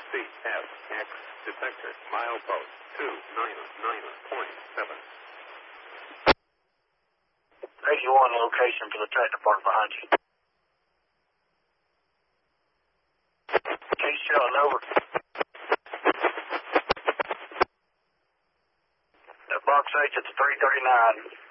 CSX detector, milepost 299.7. 81 location for the track department behind you. Case Sheldon, over. That box H at the 339.